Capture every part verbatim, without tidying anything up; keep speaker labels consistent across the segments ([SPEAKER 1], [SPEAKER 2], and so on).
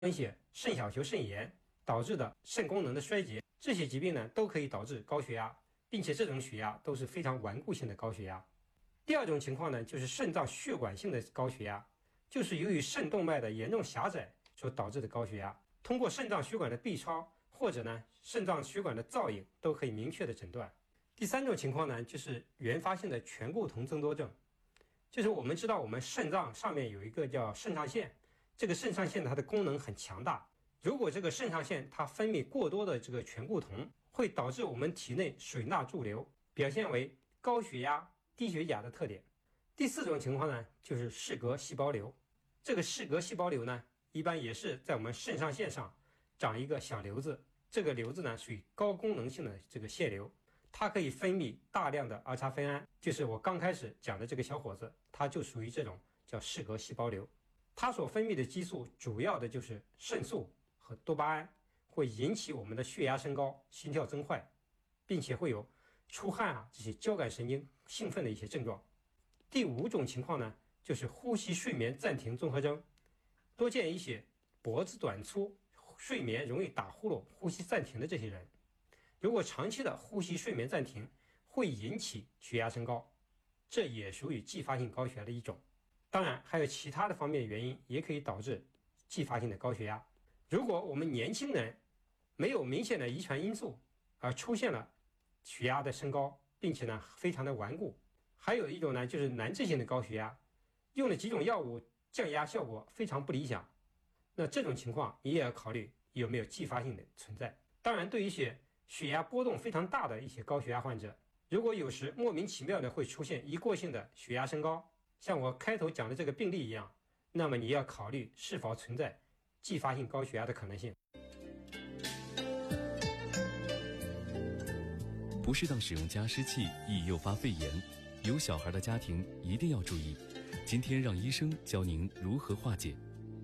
[SPEAKER 1] 一些肾小球肾炎导致的肾功能的衰竭，这些疾病呢都可以导致高血压，并且这种血压都是非常顽固性的高血压。第二种情况呢，就是肾脏血管性的高血压，就是由于肾动脉的严重狭窄所导致的高血压，通过肾脏血管的 B 超或者呢肾脏血管的造影都可以明确的诊断。第三种情况呢，就是原发性的醛固酮增多症，就是我们知道我们肾脏上面有一个叫肾上腺，这个肾上腺它的功能很强大，如果这个肾上腺它分泌过多的这个醛固酮，会导致我们体内水钠驻留，表现为高血压、低血钾的特点。第四种情况呢，就是室隔细胞瘤。这个室隔细胞瘤呢，一般也是在我们肾上腺上长一个小瘤子，这个瘤子呢属于高功能性的这个腺瘤，它可以分泌大量的儿茶酚胺，就是我刚开始讲的这个小伙子，他就属于这种叫室隔细胞瘤。它所分泌的激素主要的就是肾素和多巴胺，会引起我们的血压升高、心跳增快，并且会有出汗啊这些交感神经兴奋的一些症状。第五种情况呢，就是呼吸睡眠暂停综合征，多见一些脖子短粗、睡眠容易打呼噜、呼吸暂停的这些人。如果长期的呼吸睡眠暂停，会引起血压升高，这也属于继发性高血压的一种。当然还有其他的方面的原因也可以导致继发性的高血压。如果我们年轻人没有明显的遗传因素而出现了血压的升高，并且呢非常的顽固，还有一种呢就是难治性的高血压，用了几种药物降压效果非常不理想，那这种情况你也要考虑有没有继发性的存在。当然对于一些血压波动非常大的一些高血压患者，如果有时莫名其妙的会出现一过性的血压升高，像我开头讲的这个病例一样，那么你要考虑是否存在继发性高血压的可能性。
[SPEAKER 2] 不适当使用加湿器易诱发肺炎，有小孩的家庭一定要注意。今天让医生教您如何化解。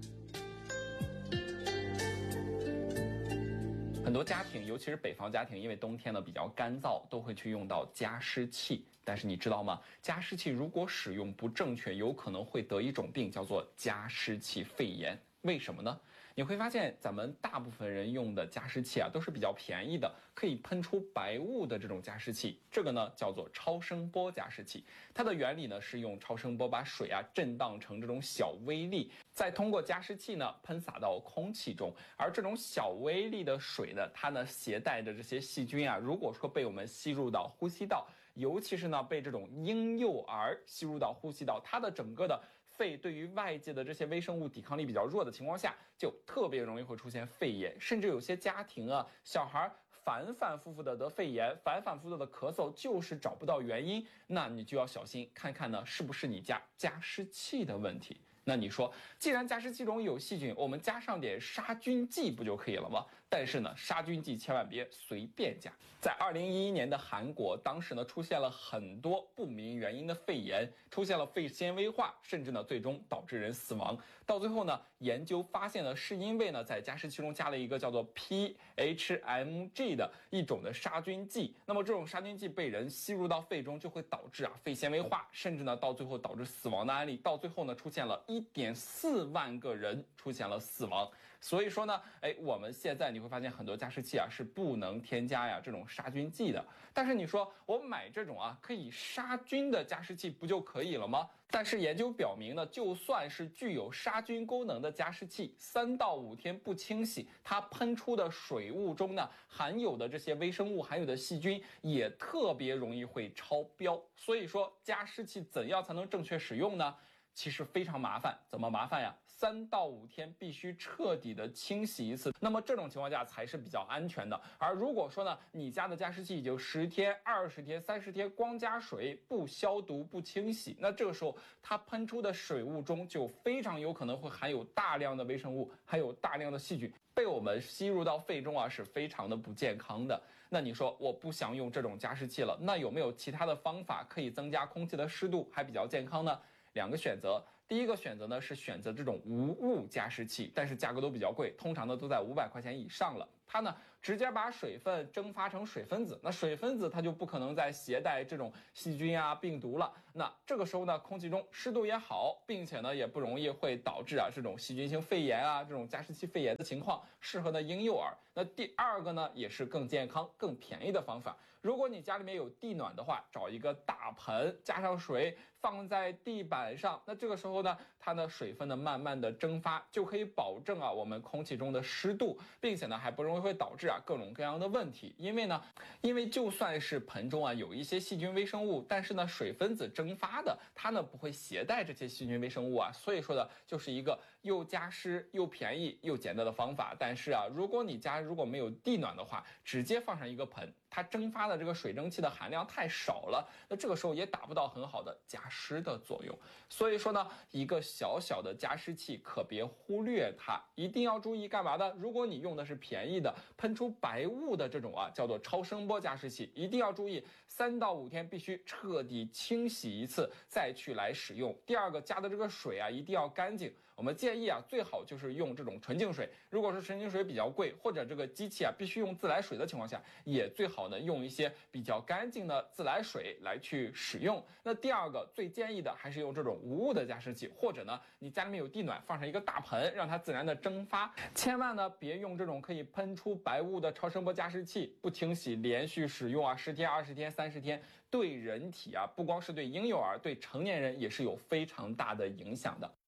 [SPEAKER 3] 很多家庭，尤其是北方家庭，因为冬天呢比较干燥，都会去用到加湿器。但是你知道吗？加湿器如果使用不正确，有可能会得一种病，叫做加湿器肺炎。为什么呢？你会发现咱们大部分人用的加湿器啊，都是比较便宜的，可以喷出白雾的这种加湿器。这个呢叫做超声波加湿器。它的原理呢是用超声波把水啊震荡成这种小微粒，再通过加湿器呢喷洒到空气中。而这种小微粒的水呢，它呢携带着这些细菌啊，如果说被我们吸入到呼吸道，尤其是呢被这种婴幼儿吸入到呼吸道，它的整个的肺对于外界的这些微生物抵抗力比较弱的情况下，就特别容易会出现肺炎。甚至有些家庭啊，小孩反反复复的得肺炎，反反复复的咳嗽，就是找不到原因，那你就要小心看看呢，是不是你家加湿器的问题。那你说，既然加湿器中有细菌，我们加上点杀菌剂不就可以了吗？但是呢，杀菌剂千万别随便加。在二零一一年的韩国，当时呢出现了很多不明原因的肺炎，出现了肺纤维化，甚至呢最终导致人死亡。到最后呢，研究发现呢，是因为呢在加湿器中加了一个叫做 P H M G 的一种的杀菌剂。那么这种杀菌剂被人吸入到肺中，就会导致啊肺纤维化，甚至呢到最后导致死亡的案例。到最后呢，出现了一点四万个人出现了死亡。所以说呢，哎，我们现在你会发现很多加湿器啊是不能添加呀这种杀菌剂的。但是你说我买这种啊可以杀菌的加湿器不就可以了吗？但是研究表明呢，就算是具有杀菌功能的加湿器，三到五天不清洗，它喷出的水雾中呢含有的这些微生物、含有的细菌也特别容易会超标。所以说加湿器怎样才能正确使用呢？其实非常麻烦，怎么麻烦呀？三到五天必须彻底的清洗一次，那么这种情况下才是比较安全的。而如果说呢，你家的加湿器已经十天、二十天、三十天光加水不消毒不清洗，那这个时候它喷出的水雾中就非常有可能会含有大量的微生物，还有大量的细菌，被我们吸入到肺中啊，是非常的不健康的。那你说我不想用这种加湿器了，那有没有其他的方法可以增加空气的湿度，还比较健康呢？两个选择，第一个选择呢是选择这种无雾加湿器，但是价格都比较贵，通常呢都在五百块钱以上了。 它呢直接把水分蒸发成水分子，那水分子它就不可能再携带这种细菌啊、病毒了。那这个时候呢，空气中湿度也好，并且呢也不容易会导致啊这种细菌性肺炎啊、这种加湿器肺炎的情况，适合呢婴幼儿。那第二个呢，也是更健康、更便宜的方法。如果你家里面有地暖的话，找一个大盆，加上水，放在地板上，那这个时候呢，它的水分呢慢慢的蒸发，就可以保证啊我们空气中的湿度，并且呢还不容易会导致啊各种各样的问题。因为呢，因为就算是盆中啊有一些细菌微生物，但是呢水分子蒸发的，它呢不会携带这些细菌微生物啊，所以说呢就是一个又加湿又便宜又简单的方法。但是啊，如果你家如果没有地暖的话，直接放上一个盆，它蒸发的这个水蒸气的含量太少了，那这个时候也达不到很好的加湿的作用。所以说呢，一个小小的加湿器可别忽略它，一定要注意干嘛呢？如果你用的是便宜的喷出白雾的这种啊，叫做超声波加湿器，一定要注意三到五天必须彻底清洗一次再去来使用。第二个，加的这个水啊一定要干净。我们建议啊，最好就是用这种纯净水。如果是纯净水比较贵，或者这个机器啊必须用自来水的情况下，也最好呢用一些比较干净的自来水来去使用。那第二个最建议的还是用这种无雾的加湿器，或者呢你家里面有地暖，放上一个大盆，让它自然的蒸发。千万呢别用这种可以喷出白雾的超声波加湿器，不清洗连续使用啊，十天、二十天、三十天，对人体啊，不光是对婴幼儿，对成年人也是有非常大的影响的。